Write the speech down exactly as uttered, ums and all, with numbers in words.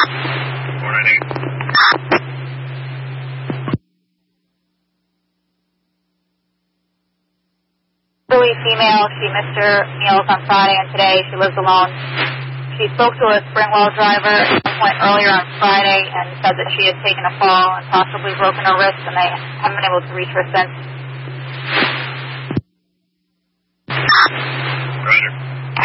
four nine eight. Elderly female, she missed her meals on Friday and today. She lives alone. She spoke to a Springwell driver at some point earlier on Friday and said that she had taken a fall and possibly broken her wrist, and they haven't been able to reach her since.